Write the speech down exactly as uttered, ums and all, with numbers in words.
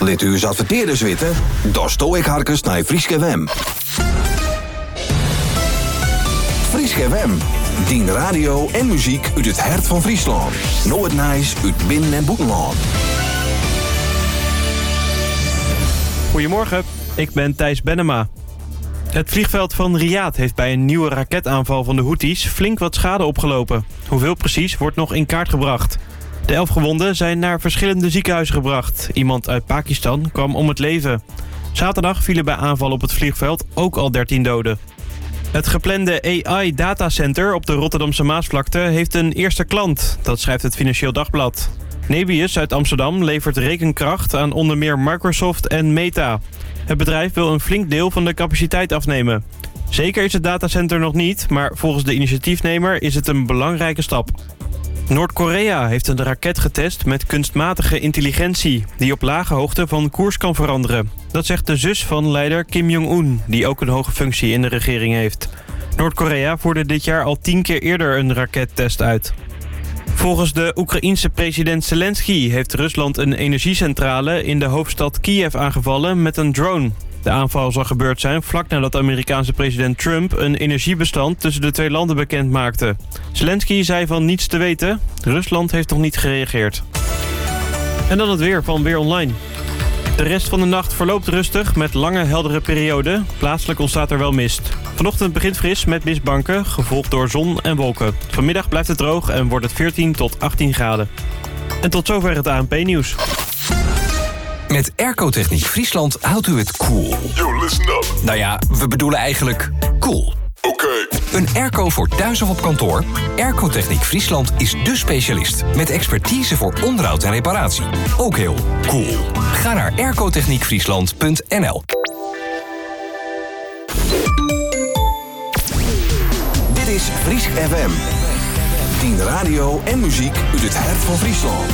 Let u eens adverteerders weten? Daar sto ik harkens naar Frieske Wem. Frieske Wem. Dien radio en muziek uit het hart van Friesland. Nooit nijs uit binnen- en buitenland. Goedemorgen, ik ben Thijs Bennema. Het vliegveld van Riyadh heeft bij een nieuwe raketaanval van de Houthis flink wat schade opgelopen. Hoeveel precies wordt nog in kaart gebracht. De elf gewonden zijn naar verschillende ziekenhuizen gebracht. Iemand uit Pakistan kwam om het leven. Zaterdag vielen bij aanval op het vliegveld ook al dertien doden. Het geplande A I-datacenter op de Rotterdamse Maasvlakte heeft een eerste klant. Dat schrijft het Financieel Dagblad. Nebius uit Amsterdam levert rekenkracht aan onder meer Microsoft en Meta. Het bedrijf wil een flink deel van de capaciteit afnemen. Zeker is het datacenter nog niet, maar volgens de initiatiefnemer is het een belangrijke stap. Noord-Korea heeft een raket getest met kunstmatige intelligentie die op lage hoogte van koers kan veranderen. Dat zegt de zus van leider Kim Jong-un, die ook een hoge functie in de regering heeft. Noord-Korea voerde dit jaar al tien keer eerder een rakettest uit. Volgens de Oekraïense president Zelensky heeft Rusland een energiecentrale in de hoofdstad Kiev aangevallen met een drone. De aanval zal gebeurd zijn vlak nadat de Amerikaanse president Trump een energiebestand tussen de twee landen bekend maakte. Zelensky zei van niets te weten. Rusland heeft nog niet gereageerd. En dan het weer van Weer Online. De rest van de nacht verloopt rustig met lange heldere perioden. Plaatselijk ontstaat er wel mist. Vanochtend begint fris met mistbanken, gevolgd door zon en wolken. Vanmiddag blijft het droog en wordt het veertien tot achttien graden. En tot zover het A N P-nieuws. Met Airco-techniek Friesland houdt u het cool. Yo, listen up. Nou ja, we bedoelen eigenlijk cool. Oké. Okay. Een airco voor thuis of op kantoor? Airco-techniek Friesland is dé specialist. Met expertise voor onderhoud en reparatie. Ook heel cool. Ga naar airco-techniek friesland punt n l. Dit is Friesk F M. Dien radio en muziek uit het hart van Friesland.